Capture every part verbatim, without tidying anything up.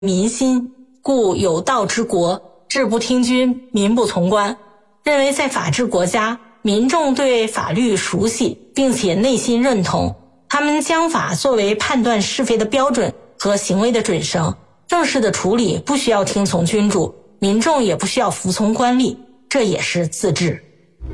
民心，故有道之国，志不听君，民不从官。认为在法治国家，民众对法律熟悉，并且内心认同，他们将法作为判断是非的标准和行为的准绳，正式的处理不需要听从君主，民众也不需要服从官吏，这也是自治。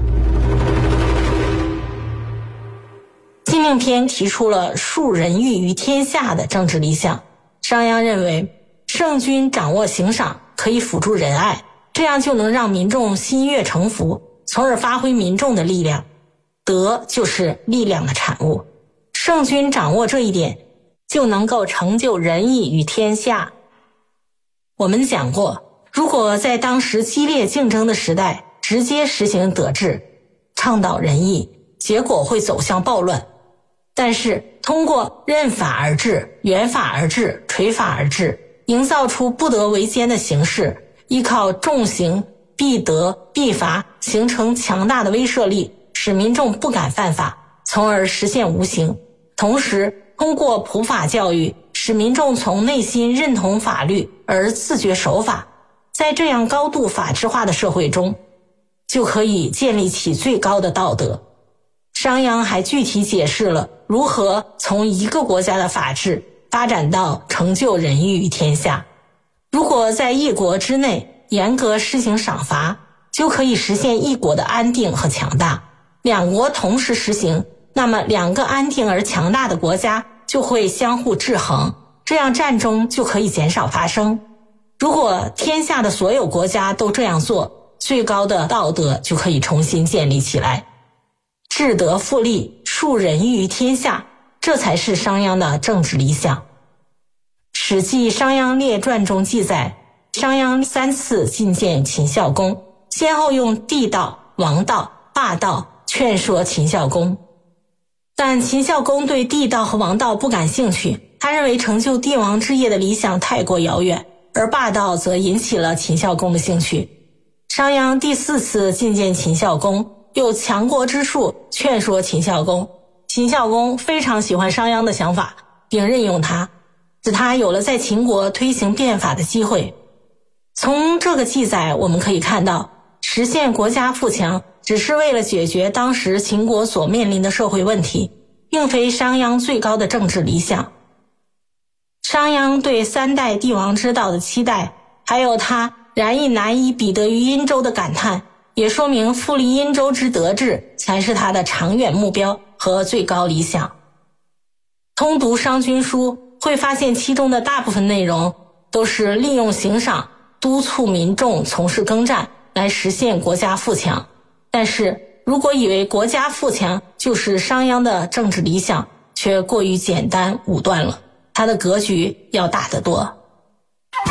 禁令篇提出了树人欲于天下的政治理想。商鞅认为，圣君掌握刑赏，可以辅助仁爱，这样就能让民众心悦诚服，从而发挥民众的力量。德就是力量的产物，圣君掌握这一点，就能够成就仁义于天下。我们讲过，如果在当时激烈竞争的时代直接实行德治，倡导仁义，结果会走向暴乱。但是通过任法而治、原法而治、垂法而治，营造出不得为奸的形势，依靠重刑、必德、必罚，形成强大的威慑力，使民众不敢犯法，从而实现无刑。同时通过普法教育，使民众从内心认同法律而自觉守法。在这样高度法治化的社会中，就可以建立起最高的道德。商鞅还具体解释了如何从一个国家的法治发展到成就仁义于天下。如果在一国之内严格施行赏罚，就可以实现一国的安定和强大。两国同时实行，那么两个安定而强大的国家就会相互制衡，这样战争就可以减少发生。如果天下的所有国家都这样做，最高的道德就可以重新建立起来。治德复利，树人欲于天下，这才是商鞅的政治理想。史记《商鞅列传》中记载，商鞅三次觐见秦孝公，先后用帝道、王道、霸道劝说秦孝公。但秦孝公对帝道和王道不感兴趣，他认为成就帝王之业的理想太过遥远，而霸道则引起了秦孝公的兴趣。商鞅第四次觐见秦孝公，有强国之术劝说秦孝公。秦孝公非常喜欢商鞅的想法，并任用他，使他有了在秦国推行变法的机会。从这个记载我们可以看到，实现国家富强只是为了解决当时秦国所面临的社会问题，并非商鞅最高的政治理想。商鞅对三代帝王之道的期待，还有他然亦难以比得于殷周的感叹，也说明复立殷周之德治才是他的长远目标和最高理想。通读商君书，会发现其中的大部分内容都是利用刑赏督促民众从事耕战来实现国家富强。但是如果以为国家富强就是商鞅的政治理想，却过于简单武断了，他的格局要大得多。